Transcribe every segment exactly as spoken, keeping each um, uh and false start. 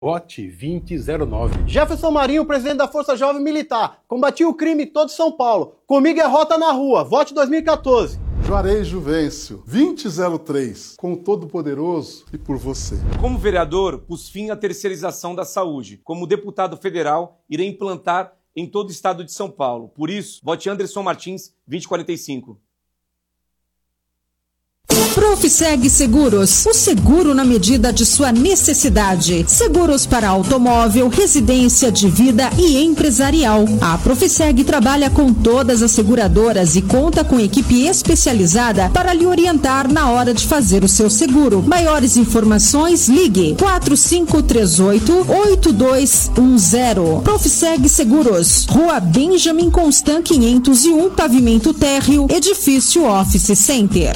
Vote vinte zero nove. Jefferson Marinho, presidente da Força Jovem Militar. Combati o crime em todo São Paulo. Comigo é Rota na Rua. Vote dois mil e quatorze. Juarez Juvencio, vinte zero três. Com o Todo-Poderoso e por você. Como vereador, pus fim à terceirização da saúde. Como deputado federal, irei implantar em todo o estado de São Paulo. Por isso, vote Anderson Martins, vinte quarenta e cinco. Profiseg Seguros, o seguro na medida de sua necessidade. Seguros para automóvel, residência, de vida e empresarial. A Profiseg trabalha com todas as seguradoras e conta com equipe especializada para lhe orientar na hora de fazer o seu seguro. Maiores informações, ligue quatro cinco três oito, oito dois um zero. Profiseg Seguros, Rua Benjamin Constant quinhentos e um, pavimento térreo, edifício Office Center.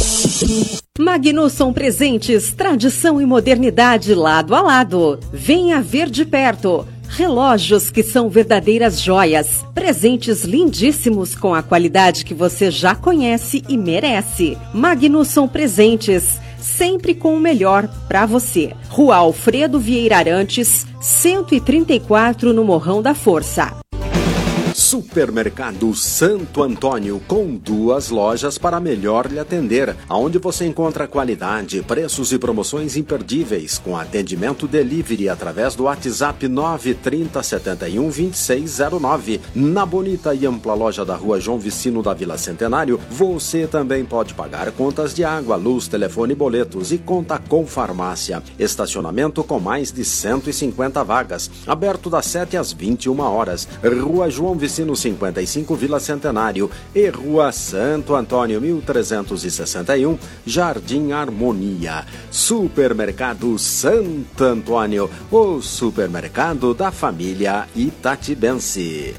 Magnusson Presentes, tradição e modernidade lado a lado. Venha ver de perto. Relógios que são verdadeiras joias. Presentes lindíssimos com a qualidade que você já conhece e merece. Magnusson Presentes, sempre com o melhor para você. Rua Alfredo Vieira Arantes, cento e trinta e quatro, no Morrão da Força. Supermercado Santo Antônio, com duas lojas para melhor lhe atender, onde você encontra qualidade, preços e promoções imperdíveis, com atendimento delivery através do WhatsApp nove trinta, setenta e um, vinte e seis zero nove. Na bonita e ampla loja da Rua João Vicino da Vila Centenário, você também pode pagar contas de água, luz, telefone e boletos, e conta com farmácia. Estacionamento com mais de cento e cinquenta vagas, aberto das sete às vinte e uma horas. Rua João Vicino cinquenta e cinco, Vila Centenário, e Rua Santo Antônio mil trezentos e sessenta e um, Jardim Harmonia. Supermercado Santo Antônio, o supermercado da família itatibense.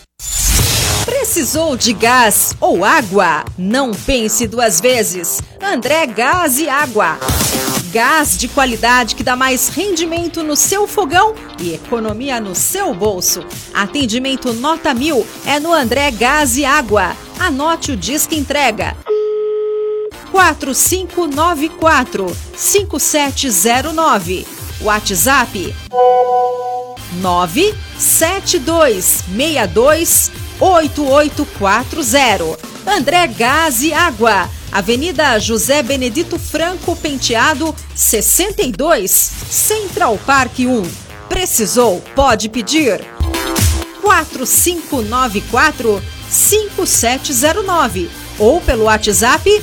Precisou de gás ou água? Não pense duas vezes. André Gás e Água. Gás de qualidade que dá mais rendimento no seu fogão e economia no seu bolso. Atendimento nota mil é no André Gás e Água. Anote o disque entrega. quatro cinco nove quatro, cinco sete zero nove. WhatsApp nove sete dois seis dois oito oito quatro zero. André Gás e Água, Avenida José Benedito Franco Penteado, sessenta e dois, Central Park um. Precisou? Pode pedir. quatro cinco nove quatro, cinco sete zero nove ou pelo WhatsApp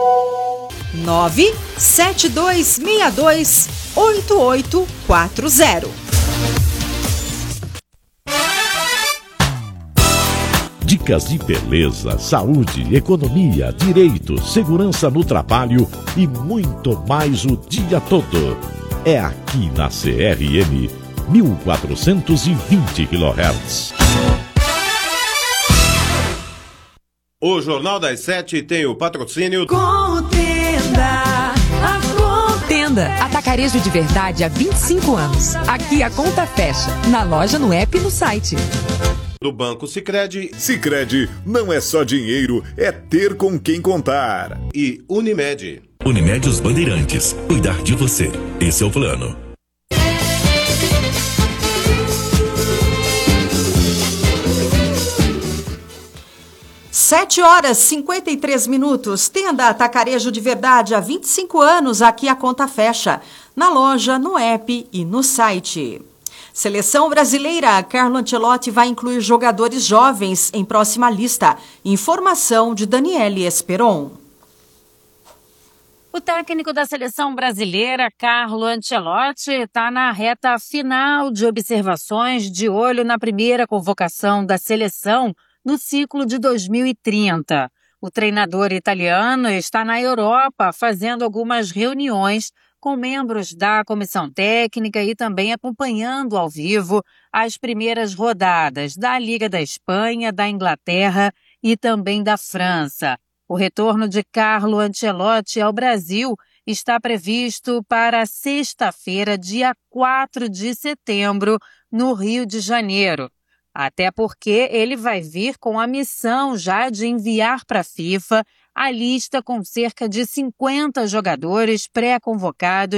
nove sete dois seis dois oito oito quatro zero. Dicas de beleza, saúde, economia, direito, segurança no trabalho e muito mais o dia todo. É aqui na C R M mil quatrocentos e vinte quilohertz. O Jornal das Sete tem o patrocínio Contenda, a Contenda, atacarejo de verdade há vinte e cinco anos. Aqui a conta fecha, na loja, no app e no site. do Banco Sicredi. Sicredi não é só dinheiro, é ter com quem contar. E Unimed. Unimed Os Bandeirantes. Cuidar de você. Esse é o plano. Sete horas e cinquenta e três minutos. Tenda Atacarejo de Verdade há vinte e cinco anos. Aqui a conta fecha. Na loja, no app e no site. Seleção brasileira. Carlo Ancelotti vai incluir jogadores jovens em próxima lista. Informação de Daniele Esperon. O técnico da seleção brasileira, Carlo Ancelotti, está na reta final de observações, de olho na primeira convocação da seleção no ciclo de dois mil e trinta. O treinador italiano está na Europa fazendo algumas reuniões com membros da comissão técnica e também acompanhando ao vivo as primeiras rodadas da Liga da Espanha, da Inglaterra e também da França. O retorno de Carlo Ancelotti ao Brasil está previsto para sexta-feira, dia quatro de setembro, no Rio de Janeiro. Até porque ele vai vir com a missão já de enviar para a FIFA a lista com cerca de cinquenta jogadores pré-convocados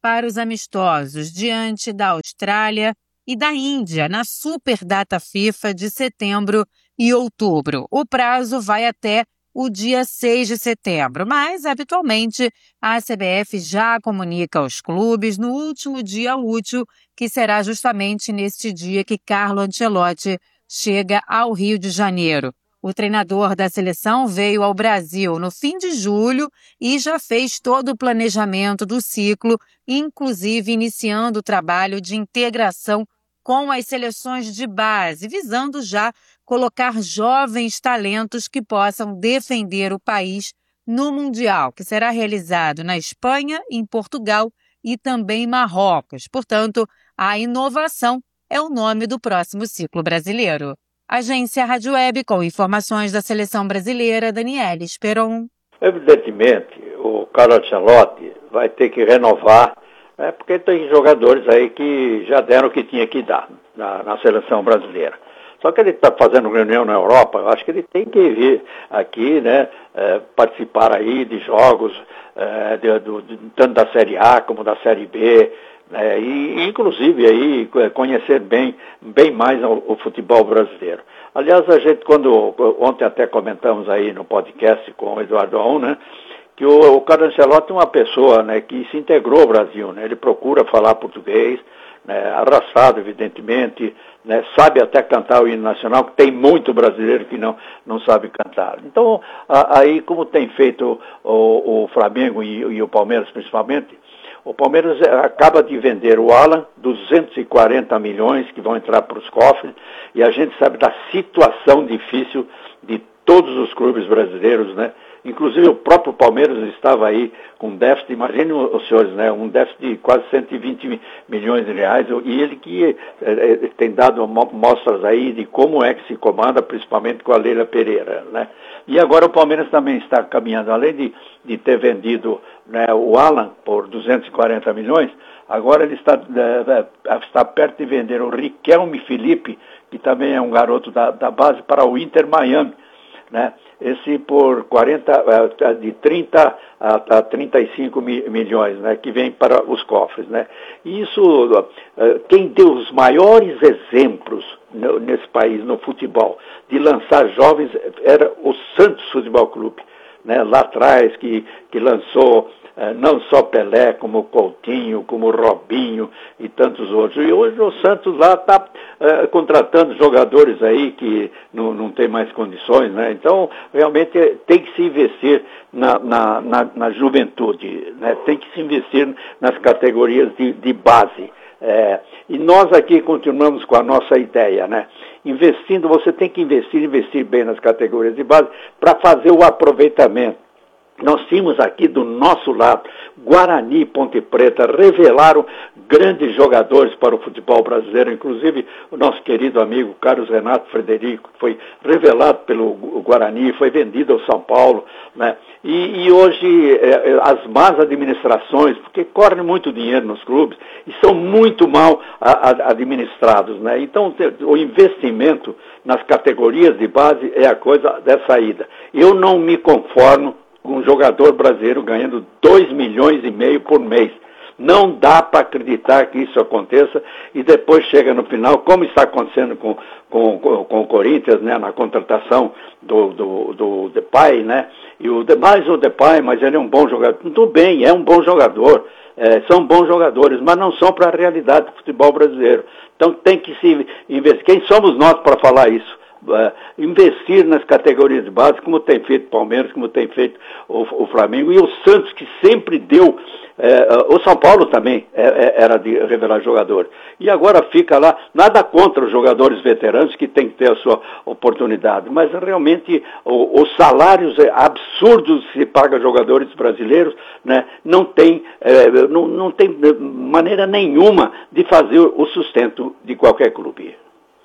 para os amistosos diante da Austrália e da Índia na Super Data FIFA de setembro e outubro. O prazo vai até o dia seis de setembro, mas, habitualmente, a C B F já comunica aos clubes no último dia útil, que será justamente neste dia que Carlo Ancelotti chega ao Rio de Janeiro. O treinador da seleção veio ao Brasil no fim de julho e já fez todo o planejamento do ciclo, inclusive iniciando o trabalho de integração com as seleções de base, visando já colocar jovens talentos que possam defender o país no Mundial, que será realizado na Espanha, em Portugal e também Marrocos. Portanto, a inovação é o nome do próximo ciclo brasileiro. Agência Rádio Web, com informações da seleção brasileira, Daniela Esperon. Evidentemente, o Carlo Ancelotti vai ter que renovar, né, porque tem jogadores aí que já deram o que tinha que dar na, na seleção brasileira. Só que ele está fazendo reunião na Europa, eu acho que ele tem que vir aqui, né, é, participar aí de jogos, é, de, do, de, tanto da Série A como da Série B, né, e inclusive aí conhecer bem, bem mais o, o futebol brasileiro. Aliás, a gente, quando ontem até comentamos aí no podcast com o Eduardo Aon, né, que o, o Carlo Ancelotti é uma pessoa, né, que se integrou ao Brasil, né, ele procura falar português, né, arrastado, evidentemente, né, sabe até cantar o hino nacional, que tem muito brasileiro que não, não sabe cantar. Então, a, aí, como tem feito o, o Flamengo e, e o Palmeiras principalmente, o Palmeiras acaba de vender o Alan, duzentos e quarenta milhões que vão entrar para os cofres, e a gente sabe da situação difícil de todos os clubes brasileiros, né? Inclusive o próprio Palmeiras estava aí com déficit, imaginem os senhores, né, um déficit de quase cento e vinte milhões de reais, e ele que é, tem dado mostras aí de como é que se comanda, principalmente com a Leila Pereira, né. E agora o Palmeiras também está caminhando, além de, de ter vendido, né, o Alan por duzentos e quarenta milhões, agora ele está, é, está perto de vender o Riquelme Felipe, que também é um garoto da, da base, para o Inter Miami, né? Esse por quarenta, de trinta a trinta e cinco milhões, né, que vem para os cofres, né? E isso, quem deu os maiores exemplos nesse país, no futebol, de lançar jovens, era o Santos Futebol Clube, né? Lá atrás, que, que lançou não só Pelé, como Coutinho, como Robinho e tantos outros. E hoje o Santos lá está uh, contratando jogadores aí que não, não tem mais condições, né? Então, realmente tem que se investir na, na, na, na juventude, né? Tem que se investir nas categorias de, de base. É, e nós aqui continuamos com a nossa ideia, né? Investindo, você tem que investir, investir bem nas categorias de base para fazer o aproveitamento. Nós tínhamos aqui do nosso lado, Guarani e Ponte Preta revelaram grandes jogadores para o futebol brasileiro, inclusive o nosso querido amigo Carlos Renato Frederico, que foi revelado pelo Guarani, foi vendido ao São Paulo, né? E, e hoje é, as más administrações, porque correm muito dinheiro nos clubes e são muito mal a, a, administrados, né? Então o investimento nas categorias de base é a coisa da saída. Eu não me conformo um jogador brasileiro ganhando dois milhões e meio por mês. Não dá para acreditar que isso aconteça e depois chega no final, como está acontecendo com, com, com, com o Corinthians, né, na contratação do, do, do Depay, né, e o, mais o Depay, mas ele é um bom jogador. Tudo bem, é um bom jogador, é, são bons jogadores, mas não são para a realidade do futebol brasileiro. Então tem que se investir. Quem somos nós para falar isso? Uh, investir nas categorias de base, como tem feito o Palmeiras, como tem feito o, o Flamengo, e o Santos, que sempre deu, uh, uh, o São Paulo também uh, era de revelar jogadores. E agora fica lá, nada contra os jogadores veteranos que tem que ter a sua oportunidade, mas realmente o, os salários absurdos que se paga a jogadores brasileiros, né, não tem, uh, não, não tem maneira nenhuma de fazer o sustento de qualquer clube.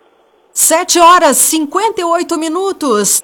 Sete horas e cinquenta e oito minutos.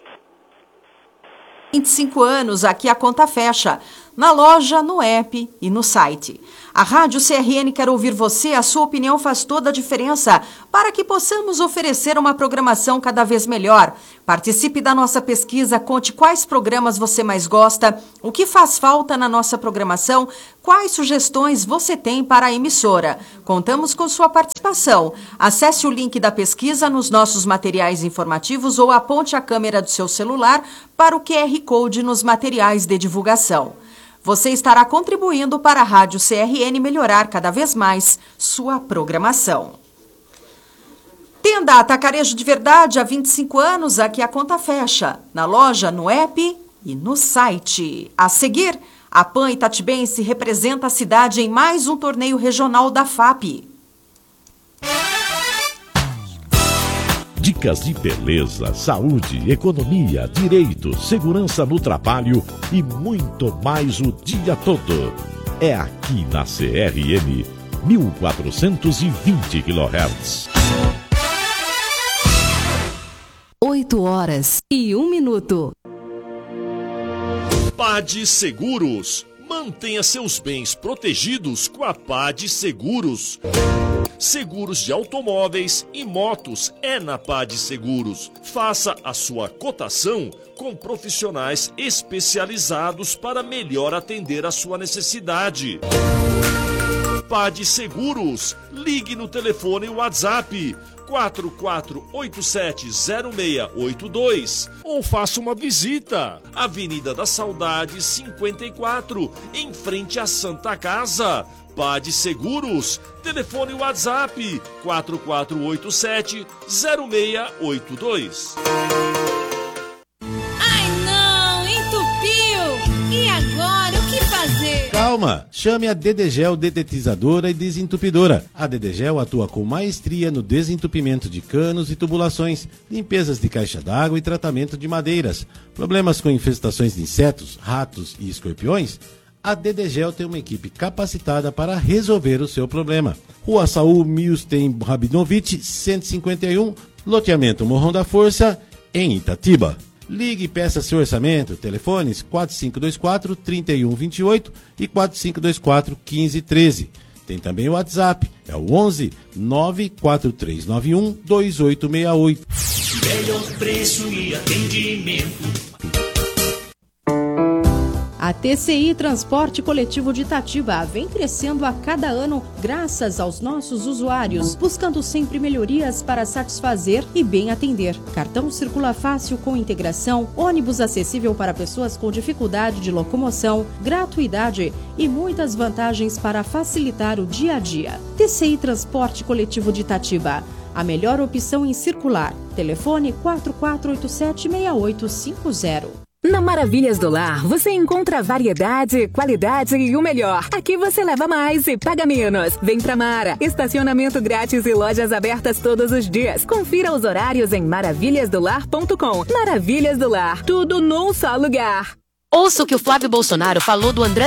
vinte e cinco anos, aqui a conta fecha. Na loja, no app e no site. A Rádio C R N quer ouvir você, a sua opinião faz toda a diferença para que possamos oferecer uma programação cada vez melhor. Participe da nossa pesquisa, conte quais programas você mais gosta, o que faz falta na nossa programação, quais sugestões você tem para a emissora. Contamos com sua participação. Acesse o link da pesquisa nos nossos materiais informativos ou aponte a câmera do seu celular para o Q R Code nos materiais de divulgação. Você estará contribuindo para a Rádio C R N melhorar cada vez mais sua programação. Tenda Atacarejo de Verdade, há vinte e cinco anos, aqui a conta fecha. Na loja, no app e no site. A seguir, a Pan Itatibense representa a cidade em mais um torneio regional da F A P. Dicas de beleza, saúde, economia, direito, segurança no trabalho e muito mais o dia todo. É aqui na C R M, mil quatrocentos e vinte quilohertz. oito horas e um minuto. P A D Seguros. Mantenha seus bens protegidos com a P A D Seguros. Seguros de automóveis e motos é na P A D Seguros. Faça a sua cotação com profissionais especializados para melhor atender a sua necessidade. P A D Seguros. Ligue no telefone WhatsApp quatro quatro oito sete zero seis oito dois ou faça uma visita. Avenida da Saudade cinquenta e quatro, em frente à Santa Casa. P A D Seguros. Telefone WhatsApp quatro quatro oito sete zero seis oito dois. Ai não, entupiu! E agora, o que fazer? Calma, chame a Dedegel Detetizadora e Desentupidora. A Dedegel atua com maestria no desentupimento de canos e tubulações, limpezas de caixa d'água e tratamento de madeiras. Problemas com infestações de insetos, ratos e escorpiões? A Dedegel tem uma equipe capacitada para resolver o seu problema. Rua Saul Milstein Rabinovich, cento e cinquenta e um, loteamento Morrão da Força, em Itatiba. Ligue e peça seu orçamento. Telefones quatro cinco dois quatro, três um dois oito e quatro cinco dois quatro, um cinco um três. Tem também o WhatsApp, é o onze nove quatro três nove um dois oito seis oito. Melhor preço e atendimento. A T C I Transporte Coletivo de Itatiba vem crescendo a cada ano graças aos nossos usuários, buscando sempre melhorias para satisfazer e bem atender. Cartão circula fácil com integração, ônibus acessível para pessoas com dificuldade de locomoção, gratuidade e muitas vantagens para facilitar o dia a dia. T C I Transporte Coletivo de Itatiba, a melhor opção em circular. Telefone quatro quatro oito sete seis oito cinco zero. Na Maravilhas do Lar, você encontra variedade, qualidade e o melhor. Aqui você leva mais e paga menos. Vem pra Mara. Estacionamento grátis e lojas abertas todos os dias. Confira os horários em maravilhas do lar ponto com. Maravilhas do Lar. Tudo num só lugar. Ouça o que o Flávio Bolsonaro falou do André